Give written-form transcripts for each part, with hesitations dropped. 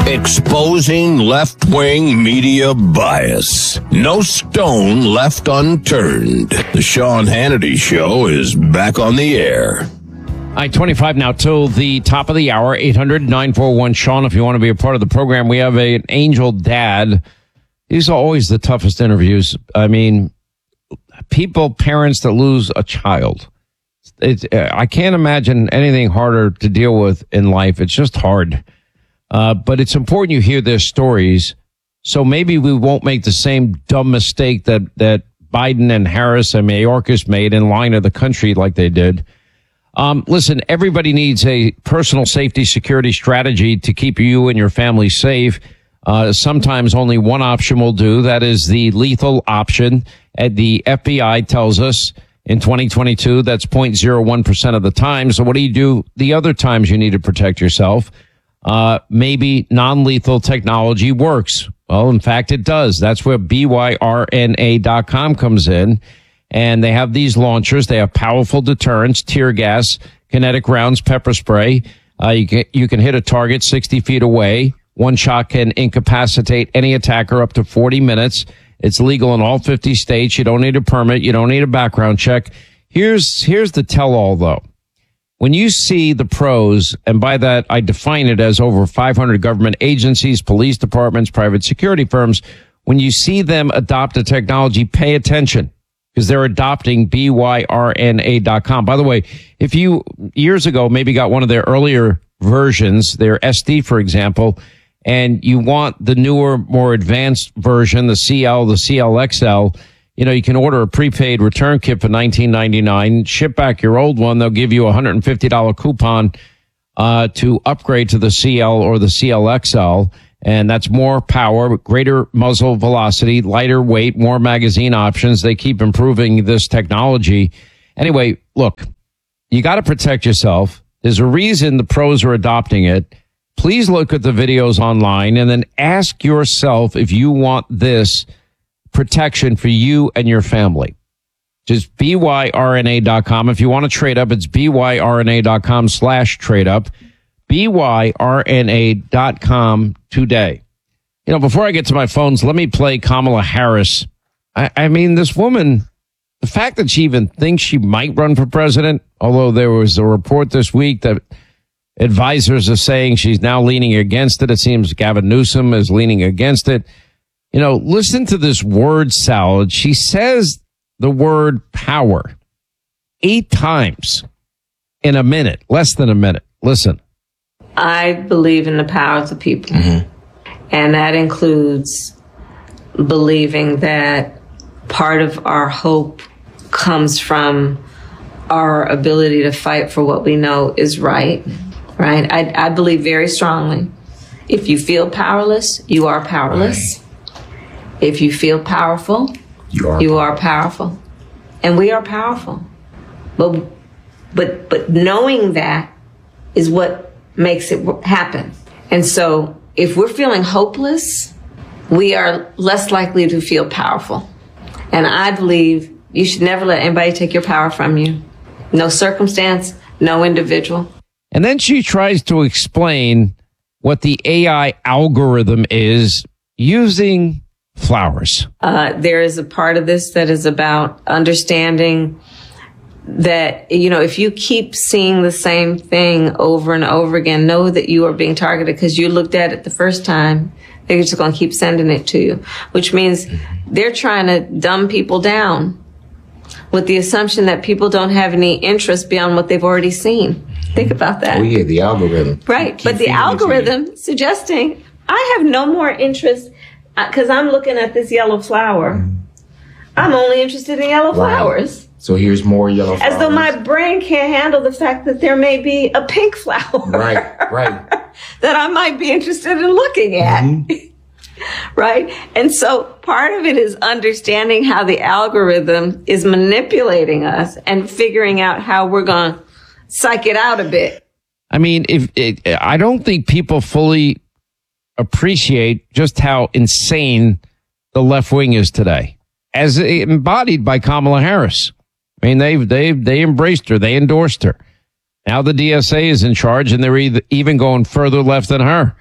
Exposing left-wing media bias. No stone left unturned. The Sean Hannity Show is back on the air. 25 now till the top of the hour. 800-941-SEAN if you want to be a part of the program. We have an angel dad. These are always the toughest interviews. I mean, parents that lose a child. I can't imagine anything harder to deal with in life. It's just hard. But it's important you hear their stories. So maybe we won't make the same dumb mistake that Biden and Harris and Mayorkas made in line of the country like they did. Listen, everybody needs a personal safety security strategy to keep you and your family safe. Sometimes only one option will do. That is the lethal option. The FBI tells us in 2022, that's 0.01% of the time. So what do you do the other times you need to protect yourself? Maybe non-lethal technology works. Well, in fact, it does. That's where BYRNA.com comes in. And they have these launchers. They have powerful deterrents, tear gas, kinetic rounds, pepper spray. You can hit a target 60 feet away. One shot can incapacitate any attacker up to 40 minutes. It's legal in all 50 states. You don't need a permit. You don't need a background check. Here's the tell-all, though. When you see the pros, and by that I define it as over 500 government agencies, police departments, private security firms, when you see them adopt a technology, pay attention because they're adopting BYRNA.com. By the way, if you years ago maybe got one of their earlier versions, their SD, for example, and you want the newer, more advanced version, the CL, the CLXL, you can order a prepaid return kit for $19.99, ship back your old one. They'll give you a $150 coupon to upgrade to the CL or the CLXL. And that's more power, greater muzzle velocity, lighter weight, more magazine options. They keep improving this technology. Anyway, look, you got to protect yourself. There's a reason the pros are adopting it. Please look at the videos online and then ask yourself if you want this protection for you and your family. Just BYRNA.com. If you want to trade up, it's BYRNA.com/trade up. BYRNA.com today. Before I get to my phones, let me play Kamala Harris. I mean, this woman, the fact that she even thinks she might run for president, although there was a report this week that advisors are saying she's now leaning against it. It seems Gavin Newsom is leaning against it. Listen to this word salad. She says the word power 8 times in a minute, less than a minute. Listen. I believe in the power of the people. Mm-hmm. And that includes believing that part of our hope comes from our ability to fight for what we know is right. Right? I believe very strongly. If you feel powerless, you are powerless. Right. If you feel powerful, you are powerful. And we are powerful. But knowing that is what makes it happen. And so if we're feeling hopeless, we are less likely to feel powerful. And I believe you should never let anybody take your power from you. No circumstance, no individual. And then she tries to explain what the AI algorithm is using flowers. There is a part of this that is about understanding that, if you keep seeing the same thing over and over again, know that you are being targeted because you looked at it the first time. They're just going to keep sending it to you, which means they're trying to dumb people down with the assumption that people don't have any interest beyond what they've already seen. Think about that. Oh, yeah, the algorithm. Right. But the algorithm suggesting I have no more interest because I'm looking at this yellow flower. Mm-hmm. I'm only interested in yellow flowers. So here's more yellow flowers. As though my brain can't handle the fact that there may be a pink flower. Right. that I might be interested in looking at. Mm-hmm. Right? And so part of it is understanding how the algorithm is manipulating us and figuring out how we're going to psych it out a bit. I mean, I don't think people fully appreciate just how insane the left wing is today, as embodied by Kamala Harris. I mean, they embraced her. They endorsed her. Now the DSA is in charge, and they're even going further left than her.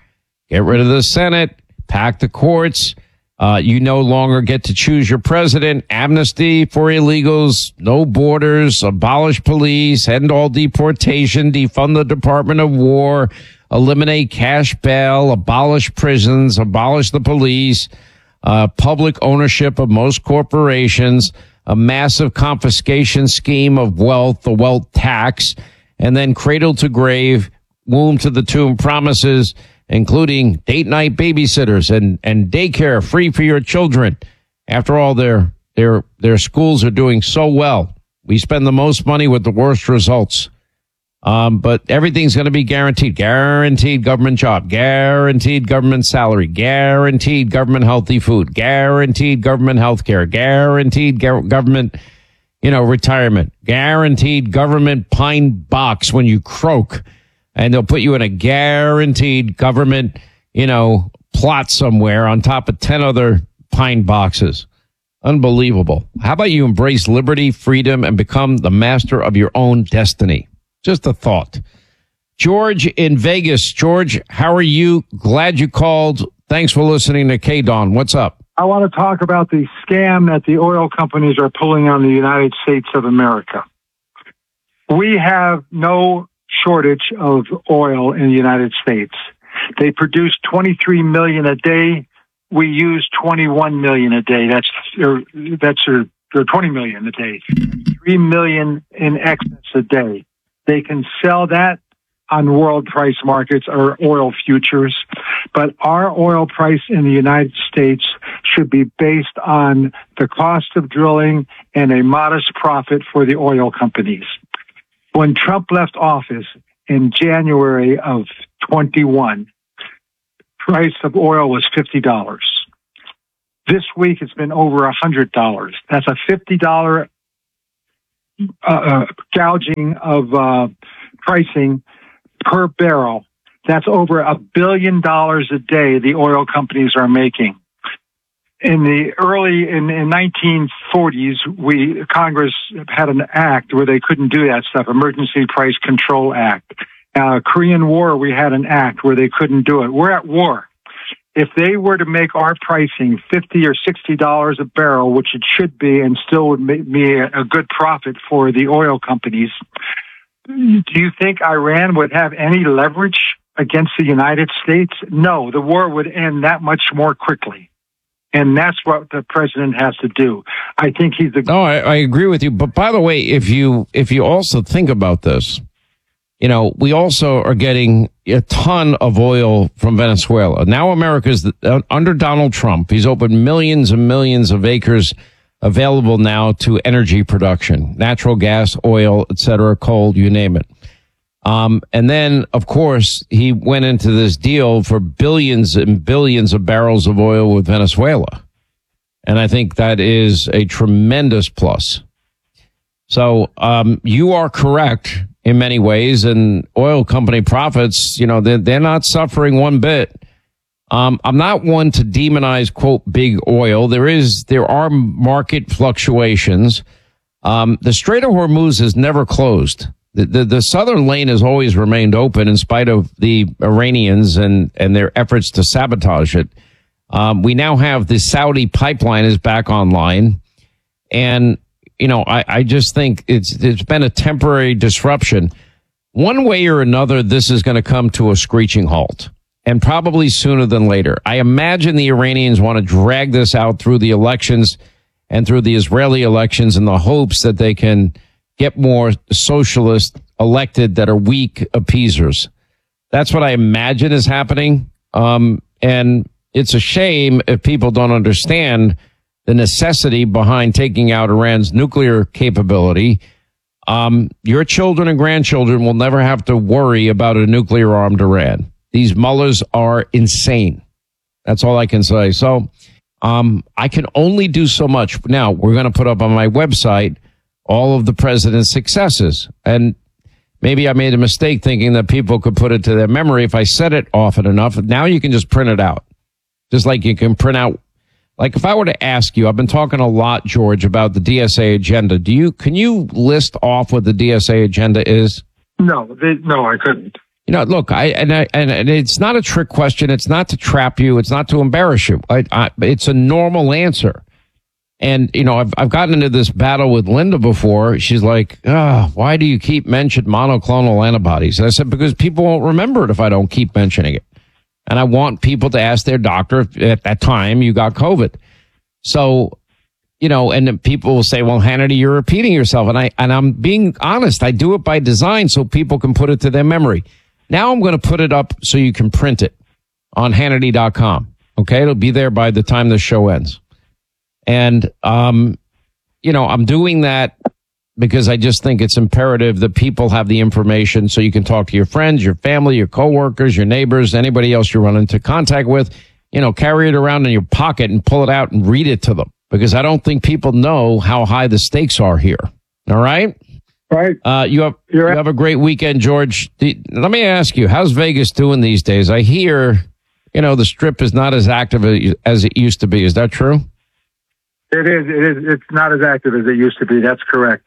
Get rid of the Senate, pack the courts. You no longer get to choose your president. Amnesty for illegals, no borders, abolish police, end all deportation, defund the Department of War, eliminate cash bail, abolish prisons, abolish the police, public ownership of most corporations, a massive confiscation scheme of wealth, the wealth tax, and then cradle to grave, womb to the tomb promises, including date night babysitters and daycare free for your children. After all, their schools are doing so well. We spend the most money with the worst results. But everything's going to be guaranteed. Guaranteed government job, guaranteed government salary, guaranteed government healthy food, guaranteed government health care, guaranteed government, retirement, guaranteed government pine box when you croak. And they'll put you in a guaranteed government, plot somewhere on top of 10 other pine boxes. Unbelievable. How about you embrace liberty, freedom, and become the master of your own destiny? Just a thought. George in Vegas. George, how are you? Glad you called. Thanks for listening to KDON. What's up? I want to talk about the scam that the oil companies are pulling on the United States of America. We have no shortage of oil in the United States. They produce 23 million a day. We use 21 million a day. That's 20 million a day. 3 million in excess a day. They can sell that on world price markets or oil futures, but our oil price in the United States should be based on the cost of drilling and a modest profit for the oil companies. When Trump left office in January of 21, price of oil was $50. This week it's been over $100. That's a $50 gouging of pricing per barrel. That's over $1 billion a day the oil companies are making. In 1940s, Congress had an act where they couldn't do that stuff, Emergency Price Control Act. Korean War, we had an act where they couldn't do it. We're at war. If they were to make our pricing $50 or $60 a barrel, which it should be, and still would make me a good profit for the oil companies, do you think Iran would have any leverage against the United States? No, the war would end that much more quickly. And that's what the president has to do. I think he's the... No, I agree with you. But by the way, if you also think about this, we also are getting a ton of oil from Venezuela. Now America's under Donald Trump. He's opened millions and millions of acres available now to energy production, natural gas, oil, etc., coal, you name it. And then, of course, he went into this deal for billions and billions of barrels of oil with Venezuela. And I think that is a tremendous plus. So, you are correct in many ways, and oil company profits, they're not suffering one bit. I'm not one to demonize, quote, big oil. There are market fluctuations. The Strait of Hormuz is never closed. The southern lane has always remained open in spite of the Iranians and their efforts to sabotage it. We now have the Saudi pipeline is back online. And, I just think it's been a temporary disruption. One way or another, this is going to come to a screeching halt, and probably sooner than later. I imagine the Iranians want to drag this out through the elections and through the Israeli elections in the hopes that they can get more socialists elected that are weak appeasers. That's what I imagine is happening. And it's a shame if people don't understand the necessity behind taking out Iran's nuclear capability. Your children and grandchildren will never have to worry about a nuclear-armed Iran. These mullahs are insane. That's all I can say. So I can only do so much. Now, we're going to put up on my website all of the president's successes. And maybe I made a mistake thinking that people could put it to their memory if I said it often enough. Now you can just print it out. Just like you can print out. Like if I were to ask you, I've been talking a lot, George, about the DSA agenda. Can you list off what the DSA agenda is? No, I couldn't. Look, and it's not a trick question. It's not to trap you. It's not to embarrass you. It's a normal answer. And, I've gotten into this battle with Linda before. She's like, why do you keep mentioning monoclonal antibodies? And I said, because people won't remember it if I don't keep mentioning it. And I want people to ask their doctor if at that time you got COVID. So, and then people will say, well, Hannity, you're repeating yourself. And I'm being honest. I do it by design so people can put it to their memory. Now I'm going to put it up so you can print it on Hannity.com. Okay. It'll be there by the time the show ends. And, I'm doing that because I just think it's imperative that people have the information so you can talk to your friends, your family, your coworkers, your neighbors, anybody else you run into contact with, carry it around in your pocket and pull it out and read it to them, because I don't think people know how high the stakes are here. All right. Right. You have a great weekend, George. Let me ask you, how's Vegas doing these days? I hear, the Strip is not as active as it used to be. Is that true? It is. It's not as active as it used to be. That's correct.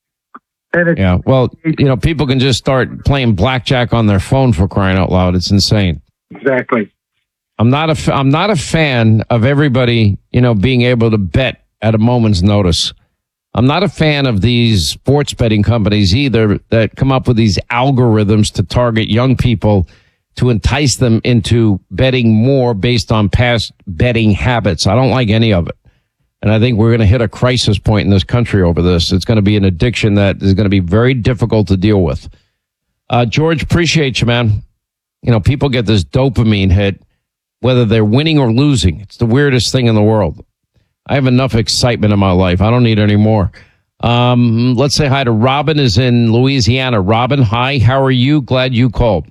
And yeah. Well, people can just start playing blackjack on their phone, for crying out loud. It's insane. Exactly. I'm not a fan of everybody, being able to bet at a moment's notice. I'm not a fan of these sports betting companies either that come up with these algorithms to target young people to entice them into betting more based on past betting habits. I don't like any of it. And I think we're going to hit a crisis point in this country over this. It's going to be an addiction that is going to be very difficult to deal with. George, appreciate you, man. People get this dopamine hit, whether they're winning or losing. It's the weirdest thing in the world. I have enough excitement in my life. I don't need any more. Let's say hi to Robin is in Louisiana. Robin, hi. How are you? Glad you called.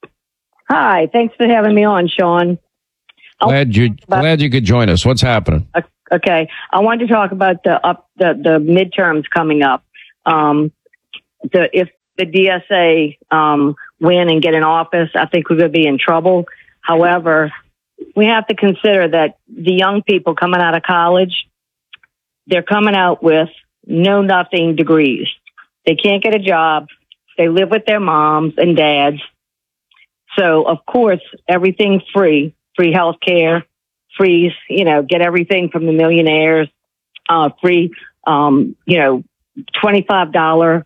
Hi. Thanks for having me on, Sean. Glad you could join us. What's happening? Okay. I wanted to talk about the midterms coming up. If the DSA win and get in office, I think we're going to be in trouble. However, we have to consider that the young people coming out of college, they're coming out with know-nothing degrees. They can't get a job. They live with their moms and dads. So, of course, everything's free health care, free, get everything from the millionaires, free, $25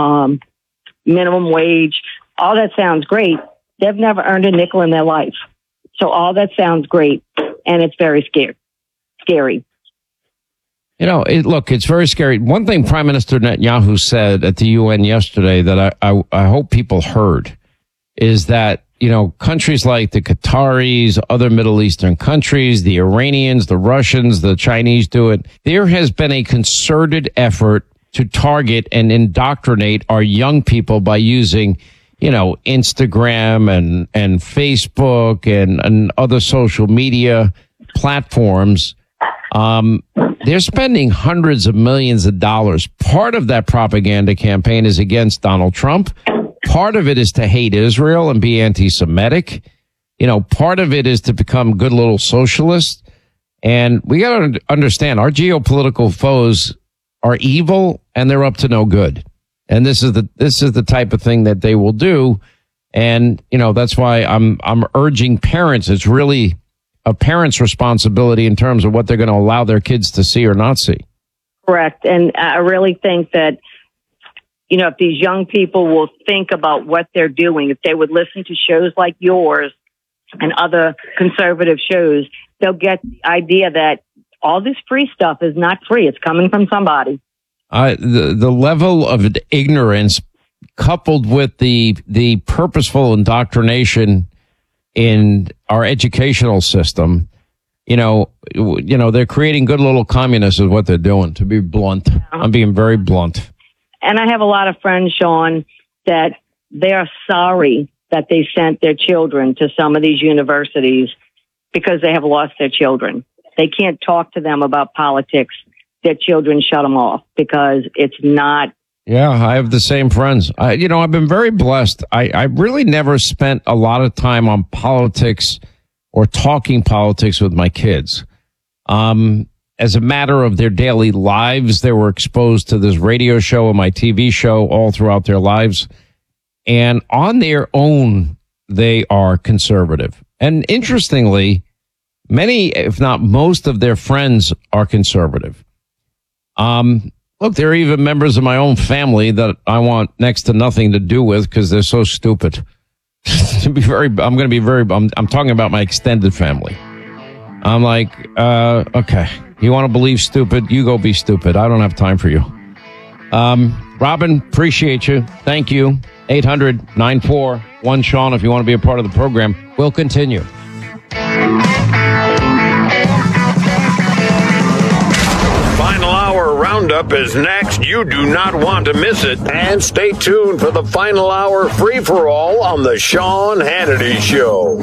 minimum wage. All that sounds great. They've never earned a nickel in their life. So all that sounds great, and it's very scary. Look, it's very scary. One thing Prime Minister Netanyahu said at the UN yesterday that I hope people heard is that, countries like the Qataris, other Middle Eastern countries, the Iranians, the Russians, the Chinese do it. There has been a concerted effort to target and indoctrinate our young people by using Instagram and Facebook and other social media platforms. They're spending hundreds of millions of dollars. Part of that propaganda campaign is against Donald Trump. Part of it is to hate Israel and be anti-Semitic. Part of it is to become good little socialists. And we got to understand our geopolitical foes are evil and they're up to no good. And this is the type of thing that they will do. And, that's why I'm urging parents. It's really a parent's responsibility in terms of what they're going to allow their kids to see or not see. Correct. And I really think that, if these young people will think about what they're doing, if they would listen to shows like yours and other conservative shows, they'll get the idea that all this free stuff is not free. It's coming from somebody. The level of ignorance coupled with the purposeful indoctrination in our educational system, they're creating good little communists is what they're doing, to be blunt. I'm being very blunt. And I have a lot of friends, Sean, that they are sorry that they sent their children to some of these universities because they have lost their children. They can't talk to them about politics. Their children shut them off because it's not. Yeah, I have the same friends. I've been very blessed. I really never spent a lot of time on politics or talking politics with my kids. As a matter of their daily lives, they were exposed to this radio show and my TV show all throughout their lives. And on their own, they are conservative. And interestingly, many, if not most of their friends are conservative. Look, there are even members of my own family that I want next to nothing to do with because they're so stupid. I'm talking about my extended family. I'm like, okay, you want to believe stupid? You go be stupid. I don't have time for you. Robin, appreciate you. Thank you. 800-941-SEAN if you want to be a part of the program. We'll continue. Final Hour Roundup is next. You do not want to miss it. And stay tuned for the Final Hour free-for-all on the Sean Hannity Show.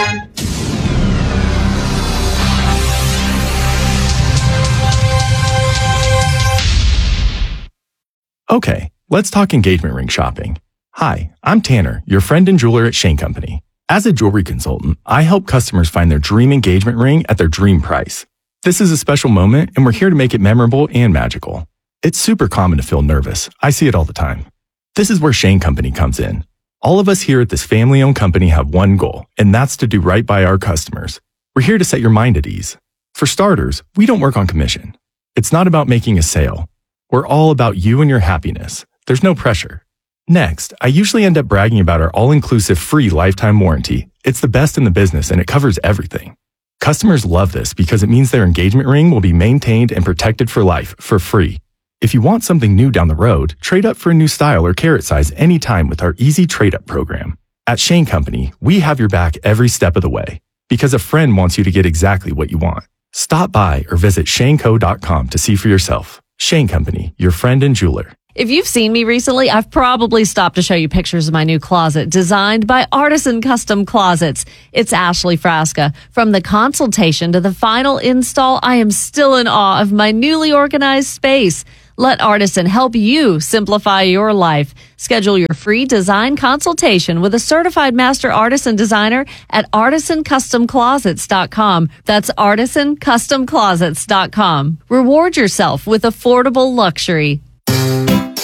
Okay, let's talk engagement ring shopping. Hi, I'm Tanner, your friend and jeweler at Shane Company. As a jewelry consultant, I help customers find their dream engagement ring at their dream price. This is a special moment, and we're here to make it memorable and magical. It's super common to feel nervous. I see it all the time. This is where Shane Company comes in. All of us here at this family-owned company have one goal, and that's to do right by our customers. We're here to set your mind at ease. For starters, we don't work on commission. It's not about making a sale. We're all about you and your happiness. There's no pressure. Next, I usually end up bragging about our all-inclusive free lifetime warranty. It's the best in the business and it covers everything. Customers love this because it means their engagement ring will be maintained and protected for life for free. If you want something new down the road, trade up for a new style or carat size anytime with our easy trade-up program. At Shane Company, we have your back every step of the way because a friend wants you to get exactly what you want. Stop by or visit shaneco.com to see for yourself. Shane Company, your friend and jeweler. If you've seen me recently, I've probably stopped to show you pictures of my new closet designed by Artisan Custom Closets. It's Ashley Frasca. From the consultation to the final install, I am still in awe of my newly organized space. Let Artisan help you simplify your life. Schedule your free design consultation with a certified master artisan designer at artisancustomclosets.com. That's artisancustomclosets.com. Reward yourself with affordable luxury.